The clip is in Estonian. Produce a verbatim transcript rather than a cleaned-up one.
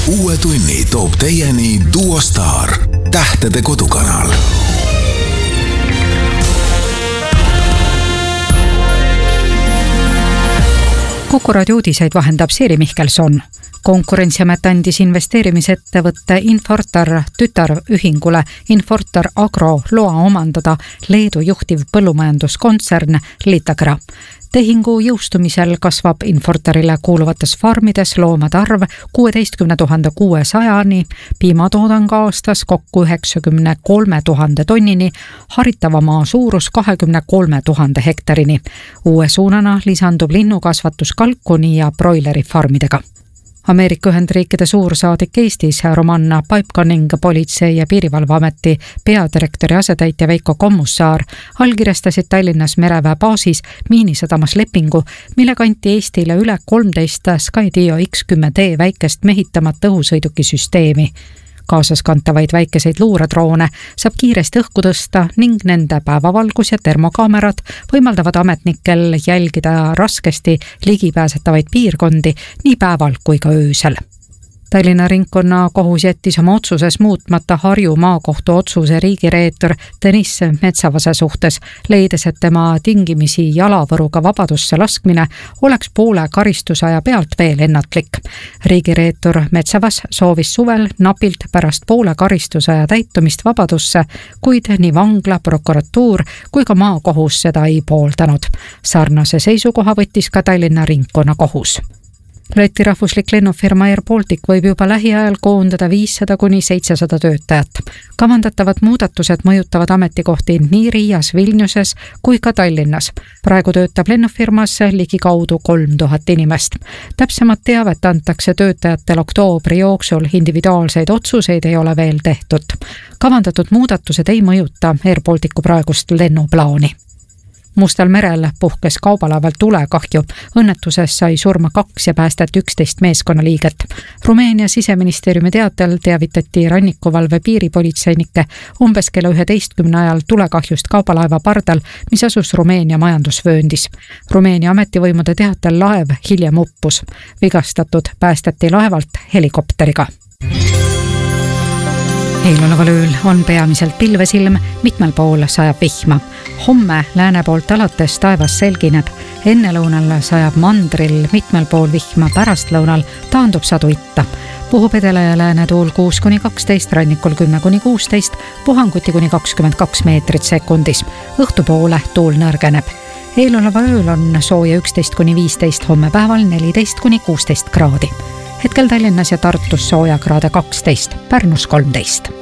Uue tunni toob teieni Duo Star, tähtede kodukanal. Kuku raadio uudiseid vahendab Siiri Mihkelson. Konkurentsiamet andis investeerimisettevõtte Infortar tütarühingule Infortar Agro loa omandada Leedu juhtiv põllumajanduskontsern Litagra. Tehingu jõustumisel kasvab Infortarile kuuluvates farmides loomade arv kuueteistkümne tuhande kuuesajani, piimatoodang aastas kokku üheksakümne kolme tuhande tonnini, haritava maa suurus kahekümne kolme tuhande hektarini. Uue suunana lisandub linnukasvatus kalkuni ja broileri farmidega. Ameerika Ühendriikide suursaadik Eestis Romanna Paipkoning politsei- ja piirivalveameti peadirektori asetäitja Veiko Kommussaar allkirjastasid Tallinnas mereväe baasis Miinisadamas lepingu, mille kanti Eestile üle kolmteist Skydio X kümme D väikest mehitamata õhusõidukisüsteemi. Kaasas kantavaid väikeseid luuredroone saab kiiresti õhku tõsta ning nende päevavalgus ja termokaamerad võimaldavad ametnikel jälgida raskesti ligipääsetavaid piirkondi nii päeval kui ka öösel. Tallinna ringkonna kohus jättis oma otsuses muutmata Harju maakohtu otsuse riigireetur Deniss Metsavase suhtes, leides, et tema tingimisi jalavõruga vabadusse laskmine oleks poole karistusaja pealt veel ennatlik. Riigireetur Metsavas soovis suvel napilt pärast poole karistusaja täitumist vabadusse, kuid nii vangla, prokuratuur kui ka maakohus seda ei pooldanud. Sarnase seisukoha võttis ka Tallinna ringkonna kohus. Läti rahvuslik lennufirma Air Baltic võib juba lähiajal koondada viissada kuni seitsesada töötajat. Kavandatavad muudatused mõjutavad ametikohti nii Riias, Vilniuses kui ka Tallinnas. Praegu töötab lennufirmas ligi kaudu kolm tuhat inimest. Täpsemat teavet antakse töötajatel oktoobri jooksul, individuaalseid otsuseid ei ole veel tehtud. Kavandatud muudatused ei mõjuta Air Balticu praegust lennuplaani. Mustal merel puhkes kaubalaeval tulekahju. Õnnetuses sai surma kaks ja päästeti üksteist meeskonnaliiget. Rumeenia siseministeeriumi teatel teavitati rannikuvalve piiripolitseinike umbes kella üheteistkümne ajal tulekahjust kaubalaeva pardal, mis asus Rumeenia majandusvööndis. Rumeenia ametivõimude teatel laev hiljem uppus. Vigastatud päästeti laevalt helikopteriga. Eeloleval ööl on peamiselt pilvesilm, mitmel pool sajab vihma. Homme lääne poolt alates taevas selgineb. Ennelõunal sajab mandril mitmel pool vihma, pärastlõunal taandub sadu itta. Puhub edela ja lääne tuul kuus kuni kaksteist, rannikul kümme kuni kuusteist, puhanguti kuni kakskümmend kaks meetrit sekundis. Õhtupoole tuul nõrgeneb. Eeloleval ööl on sooja üksteist kuni viisteist, homme päeval neliteist kuni kuusteist kraadi. Hetkel Tallinnas ja Tartus sooja kraade kaksteist, Pärnus kolmteist.